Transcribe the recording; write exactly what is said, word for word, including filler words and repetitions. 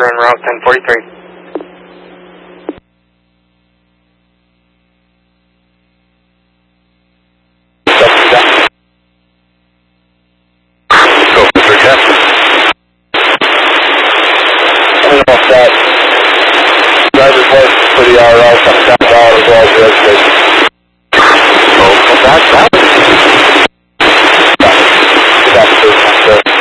You're on route ten forty-three. Go for three ten. I'm off that. Driver's license for the R L, coming down to Dollar as well as the reservation.